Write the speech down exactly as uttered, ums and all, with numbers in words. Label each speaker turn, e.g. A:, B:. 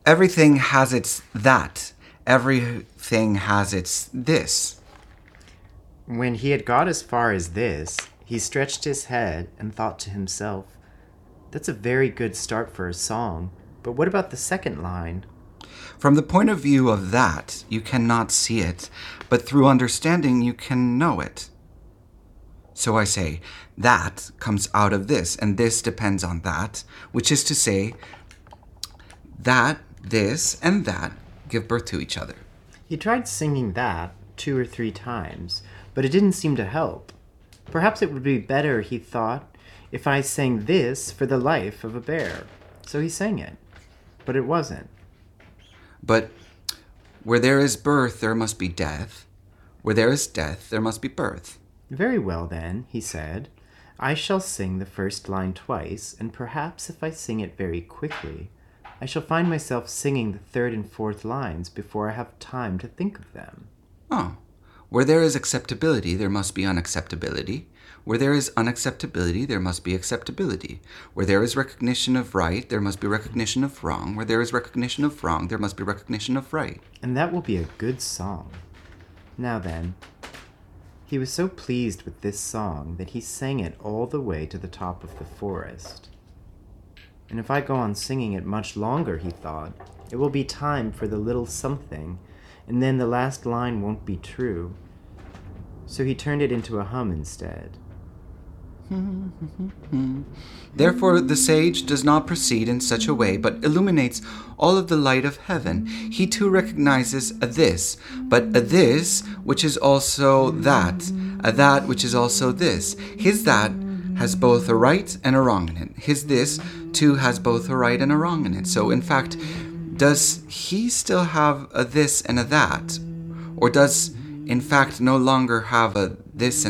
A: Everything has its that. Everything has its this.
B: When he had got as far as this, he stretched his head and thought to himself, "That's a very good start for a song, but what about the second line?"
A: From the point of view of that, you cannot see it, but through understanding you can know it. So I say, that comes out of this, and this depends on that, which is to say, that, this, and that give birth to each other.
B: He tried singing that two or three times, but it didn't seem to help. Perhaps it would be better, he thought, if I sang this for the life of a bear. So he sang it, but it wasn't.
A: But where there is birth, there must be death. Where there is death, there must be birth.
B: Very well, then, he said. I shall sing the first line twice, and perhaps if I sing it very quickly, I shall find myself singing the third and fourth lines before I have time to think of them.
A: Oh, where there is acceptability, there must be unacceptability. Where there is unacceptability, there must be acceptability. Where there is recognition of right, there must be recognition of wrong. Where there is recognition of wrong, there must be recognition of right.
B: And that will be a good song. Now then, he was so pleased with this song that he sang it all the way to the top of the forest. And if I go on singing it much longer, he thought, it will be time for the little something, and then the last line won't be true. So he turned it into a hum instead.
A: Therefore the sage does not proceed in such a way, but illuminates all of the light of heaven. He too recognizes a this, but a this which is also that, a that which is also this. His that has both a right and a wrong in it. His this too has both a right and a wrong in it. So in fact, does he still have a this and a that? Or does in fact no longer have a this and